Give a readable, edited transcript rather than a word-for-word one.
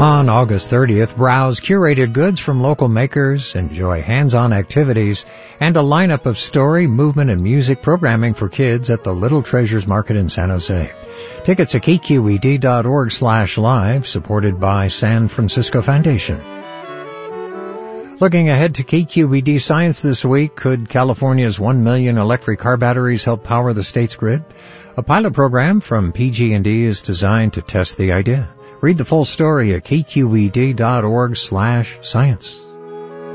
On August 30th, browse curated goods from local makers, enjoy hands-on activities, and a lineup of story, movement, and music programming for kids at the Little Treasures Market in San Jose. Tickets at kqed.org/live, supported by San Francisco Foundation. Looking ahead to KQED Science this week, could California's 1 million electric car batteries help power the state's grid? A pilot program from PG&E is designed to test the idea. Read the full story at kqed.org/science.